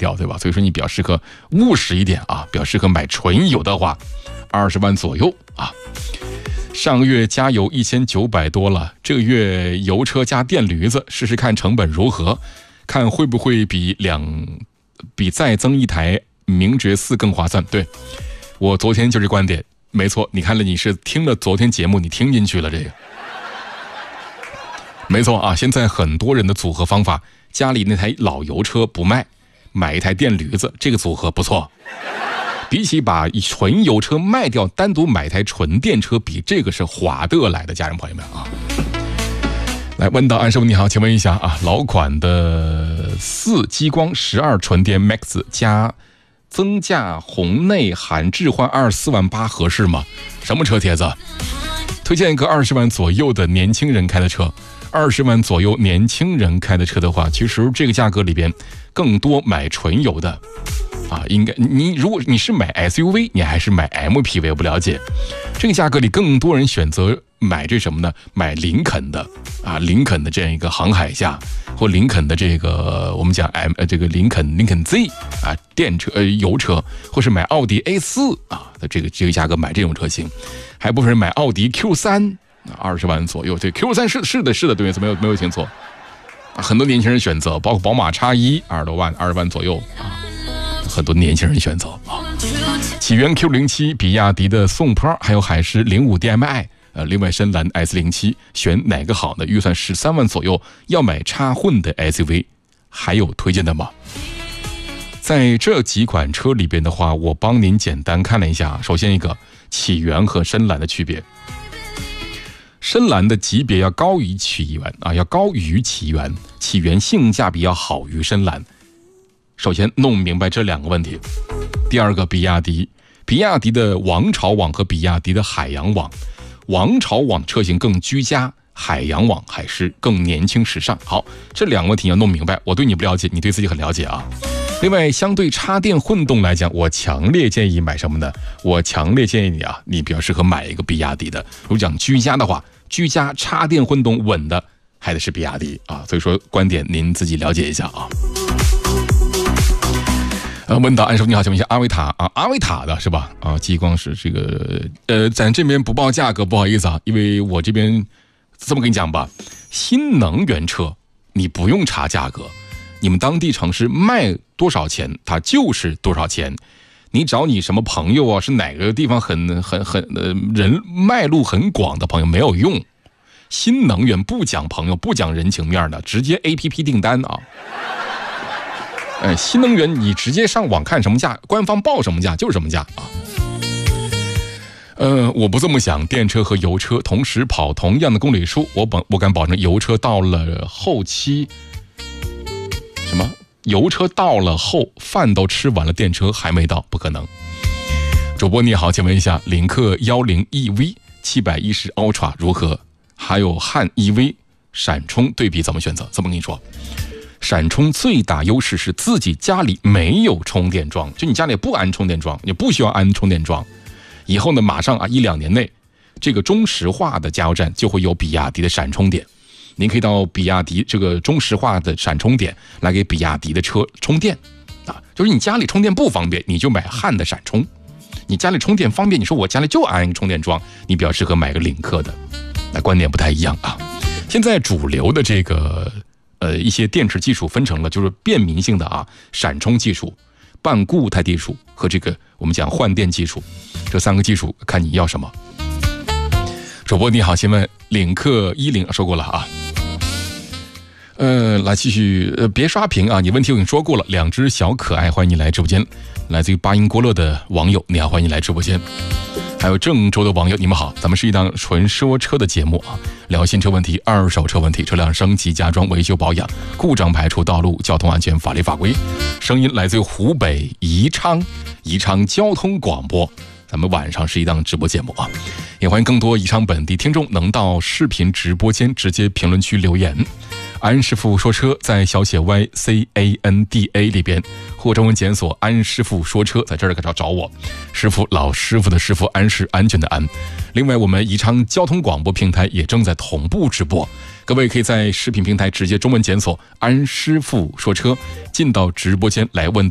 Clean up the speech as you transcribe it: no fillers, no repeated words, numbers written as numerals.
掉，对吧？所以说你比较适合务实一点啊，比较适合买纯油的话，20万左右啊。上个月加油1900多了，这个月油车加电驴子，试试看成本如何，看会不会比再增一台名爵4更划算。对，我昨天就是观点，没错，你看了，你是听了昨天节目，你听进去了这个。没错啊，现在很多人的组合方法，家里那台老油车不卖，买一台电驴子，这个组合不错。比起把纯油车卖掉，单独买台纯电车，比这个是划得来的，家人朋友们啊。来，问到安师傅你好，请问一下啊，老款的4激光12纯电 Max 加增价红内含置换24万8合适吗？什么车帖子？推荐一个20万左右的年轻人开的车。20万左右年轻人开的车的话，其实这个价格里边更多买纯油的啊，应该如果你是买 SUV， 你还是买 MPV， 我不了解。这个价格里更多人选择买这什么呢？买林肯的啊，林肯的这样一个航海家，或林肯的这个我们讲这个林肯 Z 啊电车油车，或是买奥迪 A4 啊的这个价格买这种车型，还部分人买奥迪 Q3。20万左右，对 Q3 是的，对，没有听错，很多年轻人选择，包括宝马 X1 20多万，20万左右啊，很多年轻人选择啊。启源 Q07、比亚迪的宋 Pro， 还有海狮05 DMI，另外深蓝 S07， 选哪个好呢？预算13万左右，要买插混的 SUV， 还有推荐的吗？在这几款车里边的话，我帮您简单看了一下，首先一个启源和深蓝的区别。深蓝的级别要高于启源啊，要高于启源，启源性价比要好于深蓝。首先弄明白这两个问题。第二个，比亚迪的王朝网和比亚迪的海洋网，王朝网车型更居家，海洋网还是更年轻时尚。好，这两个问题要弄明白。我对你不了解，你对自己很了解啊。另外，相对插电混动来讲，我强烈建议买什么呢？我强烈建议你啊，你比较适合买一个比亚迪的。如果讲居家的话，居家插电混动稳的还得是比亚迪啊。所以说观点您自己了解一下啊。问到安师傅你好，请问一下阿维塔啊，阿维塔的是吧？啊，激光是这个咱这边不报价格，不好意思啊，因为我这边这么跟你讲吧，新能源车你不用查价格。你们当地城市卖多少钱，它就是多少钱。你找你什么朋友啊，是哪个地方人脉路很广的朋友没有用。新能源不讲朋友，不讲人情面的，直接 APP 订单啊。新能源你直接上网看什么价，官方报什么价就是什么价啊。我不这么想，电车和油车同时跑同样的公里数，我敢保证油车到了后期。什么？油车到了后，饭都吃完了，电车还没到，不可能。主播你好，请问一下，领克10 EV 710 Ultra 如何？还有汉 EV 闪充对比怎么选择？怎么跟你说？闪充最大优势是自己家里没有充电桩，就你家里不安充电桩，你不需要安充电桩。以后呢，马上啊1-2年内，这个中石化的加油站就会有比亚迪的闪充点。您可以到比亚迪这个中石化的闪充点来给比亚迪的车充电啊，就是你家里充电不方便，你就买汉的闪充；你家里充电方便，你说我家里就安一个充电桩，你比较适合买个领克的。那观点不太一样啊。现在主流的这个一些电池技术分成了就是便民性的啊，闪充技术、半固态技术和这个我们讲换电技术，这3个技术看你要什么。主播你好，请问领克10说过了啊。来继续，别刷屏啊！你问题我已经说过了。2只小可爱，欢迎你来直播间。来自于巴音郭勒的网友，你好，欢迎你来直播间。还有郑州的网友，你们好，咱们是一档纯说车的节目啊，聊新车问题、二手车问题、车辆升级、加装、维修保养、故障排除、道路交通安全、法律法规。声音来自于湖北宜昌交通广播。咱们晚上是一档直播节目啊，也欢迎更多宜昌本地听众能到视频直播间直接评论区留言。安师傅说车在小写 YCANDA 里边，或中文检索安师傅说车，在这儿找我。师傅老师傅的师傅，安是安全的安。另外我们宜昌交通广播平台也正在同步直播，各位可以在视频平台直接中文检索安师傅说车，进到直播间来问